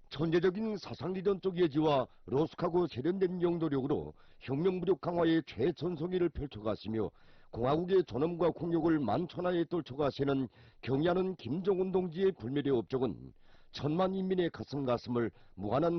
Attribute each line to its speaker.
Speaker 1: 천재적인 사상리전적 예지와 로스카고 세련된 영도력으로 혁명무력 강화의 최전성기를 펼쳐갔으며 공화국의 존엄과 국력을 만천하에 떨쳐가시는 경의하는 김정은 동지의 불멸의 업적은 천만 인민의 가슴을 무한한